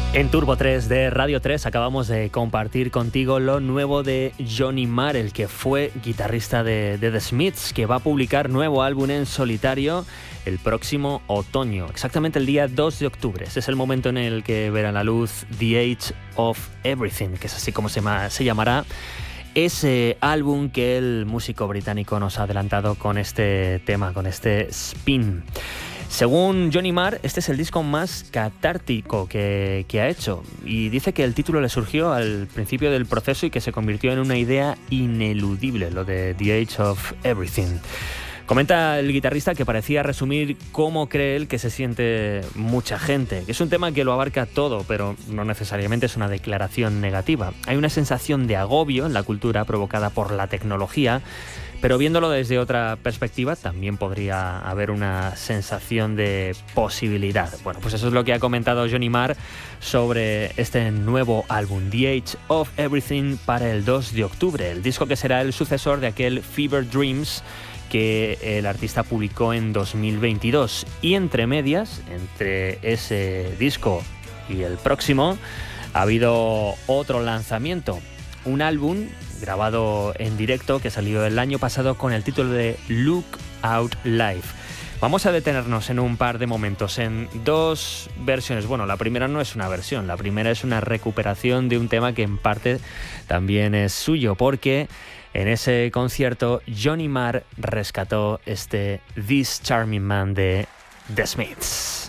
En Turbo 3 de Radio 3 acabamos de compartir contigo lo nuevo de Johnny Marr, el que fue guitarrista de The Smiths, que va a publicar nuevo álbum en solitario el próximo otoño, exactamente el día 2 de octubre. Ese es el momento en el que verá la luz The Age of Everything, que es así como se llamará ese álbum que el músico británico nos ha adelantado con este tema, con este spin. Según Johnny Marr, este es el disco más catártico que ha hecho, y dice que el título le surgió al principio del proceso y que se convirtió en una idea ineludible, lo de The Age of Everything. Comenta el guitarrista que parecía resumir cómo cree él que se siente mucha gente, que es un tema que lo abarca todo, pero no necesariamente es una declaración negativa. Hay una sensación de agobio en la cultura provocada por la tecnología, pero viéndolo desde otra perspectiva también podría haber una sensación de posibilidad. Bueno, pues eso es lo que ha comentado Johnny Marr sobre este nuevo álbum, The Age of Everything, para el 2 de octubre, el disco que será el sucesor de aquel Fever Dreams que el artista publicó en 2022. Y entre medias, entre ese disco y el próximo, ha habido otro lanzamiento, un álbum grabado en directo que salió el año pasado con el título de Look Out Live. Vamos a detenernos en un par de momentos en dos versiones. Bueno, la primera no es una versión, la primera es una recuperación de un tema que en parte también es suyo, porque en ese concierto Johnny Marr rescató este This Charming Man de The Smiths.